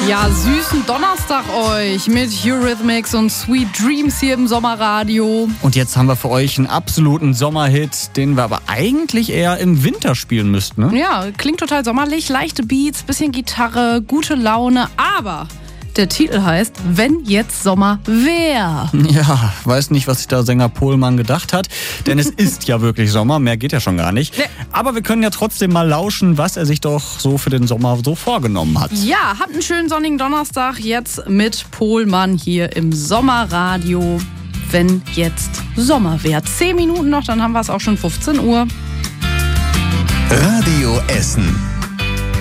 Ja, süßen Donnerstag euch mit Eurythmics und Sweet Dreams hier im Sommerradio. Und jetzt haben wir für euch einen absoluten Sommerhit, den wir aber eigentlich eher im Winter spielen müssten, ne? Ja, klingt total sommerlich, leichte Beats, bisschen Gitarre, gute Laune, aber der Titel heißt Wenn jetzt Sommer wär. Ja, weiß nicht, was sich da Sänger Pohlmann gedacht hat, denn es ist ja wirklich Sommer, mehr geht ja schon gar nicht. Nee. Aber wir können ja trotzdem mal lauschen, was er sich doch so für den Sommer so vorgenommen hat. Ja, habt einen schönen sonnigen Donnerstag jetzt mit Pohlmann hier im Sommerradio. Wenn jetzt Sommer wär. 10 Minuten noch, dann haben wir es auch schon 15 Uhr. Radio Essen.